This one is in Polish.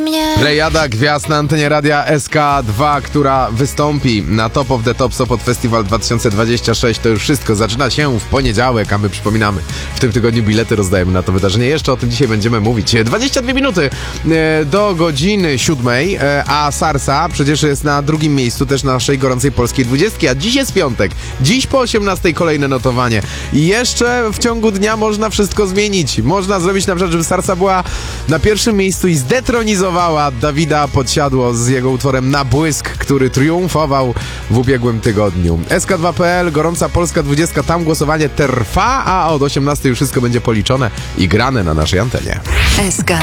Plejada gwiazd na antenie radia SK2, która wystąpi na Top of the Top Sopot Festival 2026. To już wszystko zaczyna się w poniedziałek, a my przypominamy, w tym tygodniu bilety rozdajemy na to wydarzenie. Jeszcze o tym dzisiaj będziemy mówić. 22 minuty do godziny 7, a Sarsa przecież jest na drugim miejscu też naszej gorącej polskiej 20, a dziś jest piątek. Dziś po 18 kolejne notowanie. I jeszcze w ciągu dnia można wszystko zmienić. Można zrobić na przykład, żeby Sarsa była na pierwszym miejscu i zdetronizowała Dawida Podsiadło z jego utworem Na błysk, który triumfował w ubiegłym tygodniu. SK2.pl, gorąca polska 20, tam głosowanie trwa, a od 18 już wszystko będzie policzone i grane na naszej antenie. SK.